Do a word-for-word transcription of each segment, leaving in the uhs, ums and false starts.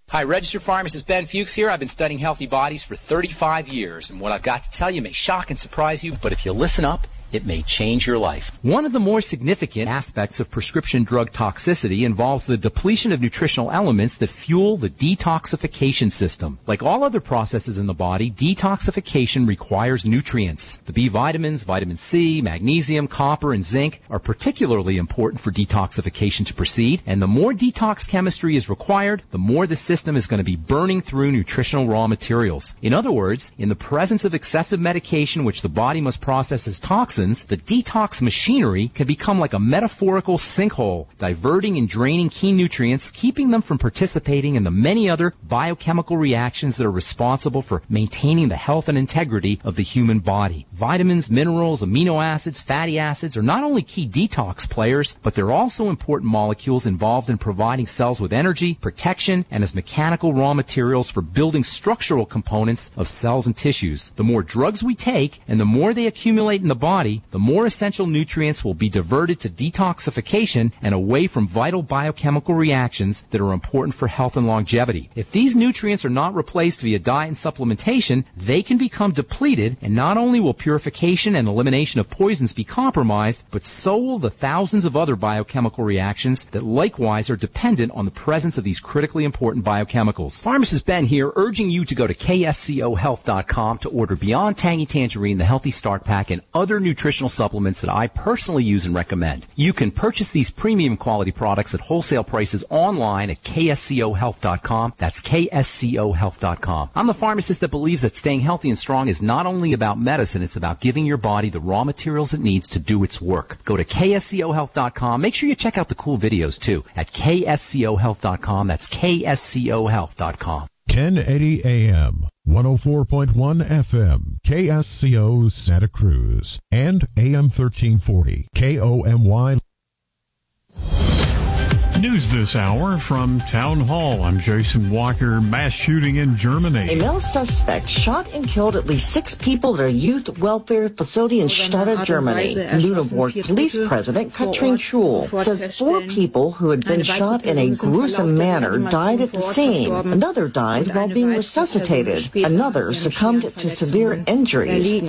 Hi, registered pharmacist Ben Fuchs here. I've been studying healthy bodies for thirty-five years, and what I've got to tell you may shock and surprise you, but if you listen up, it may change your life. One of the more significant aspects of prescription drug toxicity involves the depletion of nutritional elements that fuel the detoxification system. Like all other processes in the body, detoxification requires nutrients. The B vitamins, vitamin C, magnesium, copper, and zinc are particularly important for detoxification to proceed, and the more detox chemistry is required, the more the system is going to be burning through nutritional raw materials. In other words, in the presence of excessive medication which the body must process as toxins, the detox machinery can become like a metaphorical sinkhole, diverting and draining key nutrients, keeping them from participating in the many other biochemical reactions that are responsible for maintaining the health and integrity of the human body. Vitamins, minerals, amino acids, fatty acids are not only key detox players, but they're also important molecules involved in providing cells with energy, protection, and as mechanical raw materials for building structural components of cells and tissues. The more drugs we take, and the more they accumulate in the body, the more essential nutrients will be diverted to detoxification and away from vital biochemical reactions that are important for health and longevity. If these nutrients are not replaced via diet and supplementation, they can become depleted, and not only will purification and elimination of poisons be compromised, but so will the thousands of other biochemical reactions that likewise are dependent on the presence of these critically important biochemicals. Pharmacist Ben here, urging you to go to K S C O health dot com to order Beyond Tangy Tangerine, the Healthy Start Pack, and other nutritional supplements that I personally use and recommend. You can purchase these premium quality products at wholesale prices online at K S C O health dot com. That's K S C O health dot com. I'm the pharmacist that believes that staying healthy and strong is not only about medicine, it's about giving your body the raw materials it needs to do its work. Go to K S C O health dot com. Make sure you check out the cool videos too at K S C O health dot com. That's K S C O health dot com. ten eighty A M, one oh four point one F M, K S C O Santa Cruz, and A M thirteen forty, K O M Y. News this hour from Town Hall. I'm Jason Walker. Mass shooting in Germany. A male suspect shot and killed at least six people at a youth welfare facility in Stade, Germany. Lüneburg Police President Katrin Schul says four people who had been shot in a gruesome manner died at the scene. Another died while being resuscitated. Another succumbed to severe injuries.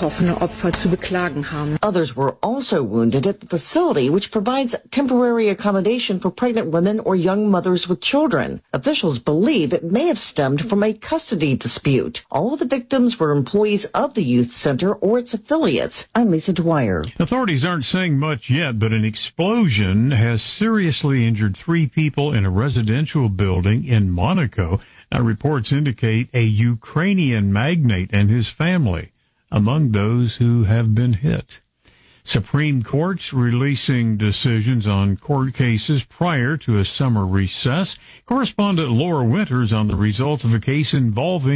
Others were also wounded at the facility, which provides temporary accommodation for pregnant women or young mothers with children. Officials believe it may have stemmed from a custody dispute. All of the victims were employees of the youth center or its affiliates. I'm Lisa Dwyer. Authorities aren't saying much yet, but an explosion has seriously injured three people in a residential building in Monaco. Now, reports indicate a Ukrainian magnate and his family among those who have been hit. Supreme Court's releasing decisions on court cases prior to a summer recess. Correspondent Laura Winters on the results of a case involving